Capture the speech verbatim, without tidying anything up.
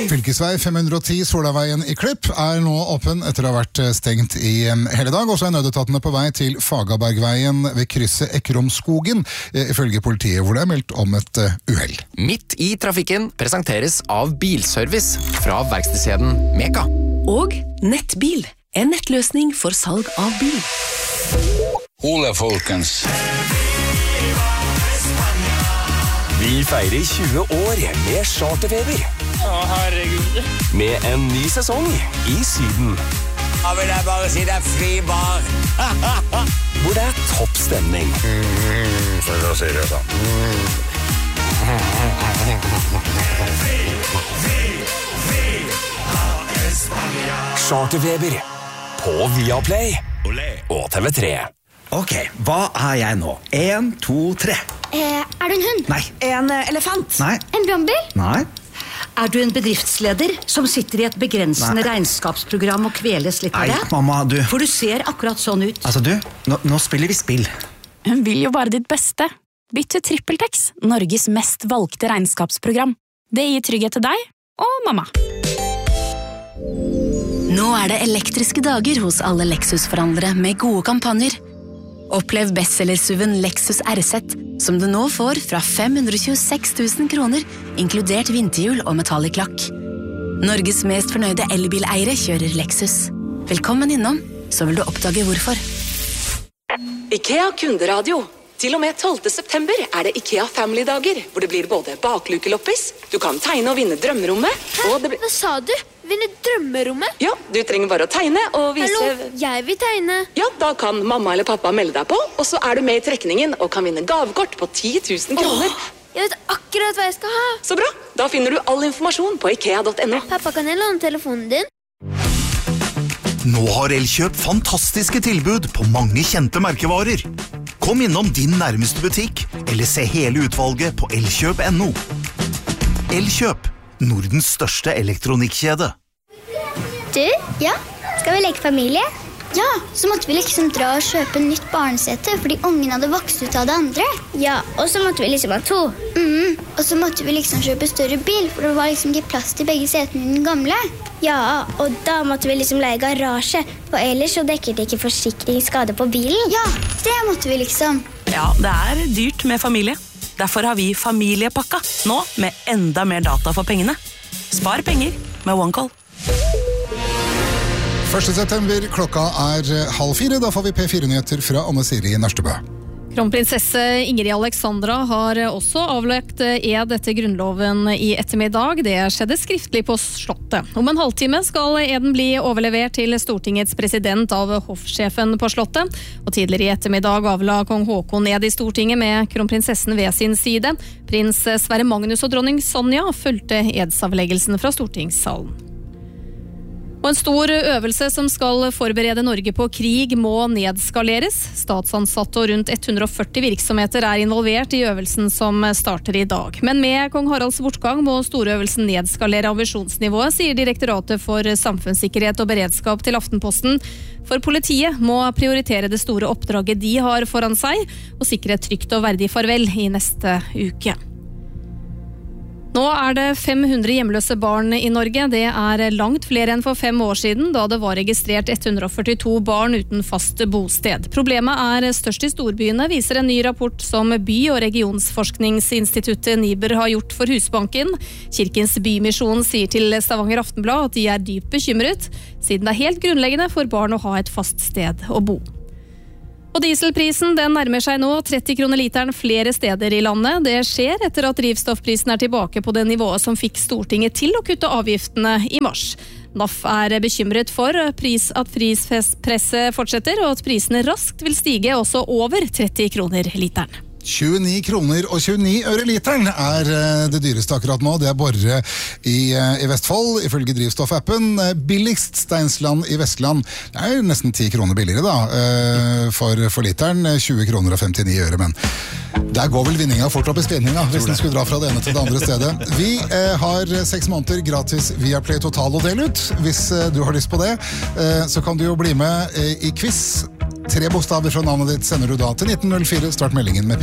Fylkesvei fem hundre og ti Solaveien i Klipp er nå åpen etter å ha vært stengt i hele dag. Også er nødetatene på vei til Fagabergveien ved krysset Ekromskogen, ifølge politiet, hvor det er meldt om et uhell. Midt i trafikken presenteres av Bilservice fra verkstedskjeden Meka. Og Nettbil, en nettløsning for salg av bil. Ole, folkens. Vi feirer tjue år med Charterfeber. Å, herregud. Med en ny sesong i Syden. Da vil jeg bare si det er fri bar. Hvor det er topp stemning. Mm, så da sier jeg sånn. Mm. Charterfeber på Viaplay og T V tre. Ok, hva er jeg nå? En, to, tre. Eh, er du en hund? Nei. En elefant? Nei. En brannbil? Nei. Er du en bedriftsleder som sitter i et begrensende Nei. regnskapsprogram og kveles litt av Nei, det? mamma, du. For du ser akkurat sånn ut. Altså, du, nå, nå spiller vi spill. Hun vil jo bare ditt beste. Bytt til TrippelTex, Norges mest valgte regnskapsprogram. Det gir trygghet til deg og mamma. Nå er det elektriske dager hos alle Lexus-forhandlere med gode kampanjer. Opplev bestsellersuven Lexus R Z, som du nå får fra fem hundre og tjueseks tusen kroner, inkludert vinterhjul og metallic lakk. Norges mest fornøyde elbileiere kjører Lexus. Velkommen innom, så vil du oppdage hvorfor. IKEA kunderadio. Til og med tolvte september er det IKEA Family-dager, hvor det blir både baklukeloppis, du kan tegne og vinne drømmerommet, og det blir... Hva sa du? Vinne drømmerommet? Ja, du trenger bare å tegne og vise... Hallo, jeg vil tegne. Ja, da kan mamma eller pappa melde deg på, og så er du med i trekningen og kan vinne gavekort på ti tusen kroner. Åh, jeg vet akkurat hva jeg skal ha. Så bra, da finner du all informasjon på ikea punktum no. Pappa, kan jeg låne telefonen din? Nå har Elkjøp fantastiske tilbud på mange kjente merkevarer. Kom innom din nærmeste butikk, eller se hele utvalget på elkjøp punktum no. Elkjøp, Nordens største elektronikkjede. Du, ja, skal vi leke familie? Ja, så måtte vi liksom dra og kjøpe nytt barnesete, fordi ungen hadde vokst ut av det andre. Ja, og så måtte vi liksom ha to. Mm, og så måtte vi liksom kjøpe større bil, for det var liksom ikke plass til begge setene i den gamle. Ja, og da måtte vi liksom leie garasje, for ellers så dekket ikke forsikringsskade på bilen. Ja, det måtte vi liksom. Ja, det er dyrt med familie. Derfor har vi familiepakka, nå med enda mer data for pengene. Spar penger med OneCall. første september, klokka er halv fire, da får vi P fire-nyheter fra Anne Siri Nørstebø. Kronprinsesse Ingrid Alexandra har også avlagt ed etter grunnloven i ettermiddag. Det skjedde skriftlig på Slottet. Om en halvtime skal eden bli overlevert til Stortingets president av hoffsjefen på Slottet. Og tidligere i ettermiddag avla kong Håkon ed i Stortinget med kronprinsessen ved sin side. Prins Sverre Magnus og dronning Sonja fulgte edsavleggelsen fra stortingssalen. Og en stor øvelse som skal forberede Norge på krig må nedskaleres. Statsansatte og rundt hundre og førti virksomheter er involvert i øvelsen som starter i dag. Men med kong Haralds bortgang må storøvelsen nedskalere ambisjonsnivået, sier Direktoratet for samfunnssikkerhet og beredskap til Aftenposten. For politiet må prioritere det store oppdraget de har foran seg, og sikre et trygt og verdig farvel i neste uke. Nå er det fem hundre hjemløse barn i Norge. Det er langt flere enn for fem år siden, da det var registrert hundre og førtito barn uten fast bosted. Problemet er størst i storbyene, viser en ny rapport som By- og regionsforskningsinstituttet NIBR har gjort for Husbanken. Kirkens Bymisjon sier til Stavanger Aftenblad at de er dypt bekymret, siden det er helt grunnleggende for barn å ha et fast sted å bo. Og dieselprisen den nærmer seg nå tretti kroner literen flere steder i landet. Det skjer etter at drivstoffprisen er tilbake på det nivået som fikk Stortinget til å kutte avgiftene i mars. N A F er bekymret for pris, at prispresset fortsetter, og at prisene raskt vil stige også over tretti kroner literen. tjueni kroner og tjueni øre literen er det dyreste akkurat nå. Det er Borre i, i Vestfold, ifølge drivstoffappen. Billigst Steinsland i Vestland. Det er jo nesten ti kroner billigere da, for, for literen. tjue kroner og femtini øre, men der går vel vinninga fort opp i spinninga, hvis den skulle dra fra det ene til det andre stedet. Vi eh, har seks måneder gratis Viaplay Total å dele ut. Hvis eh, du har lyst på det, eh, så kan du jo bli med eh, i quiz. Tre bokstaver fra navnet ditt sender du da til nitten null fire. Start meldingen med P.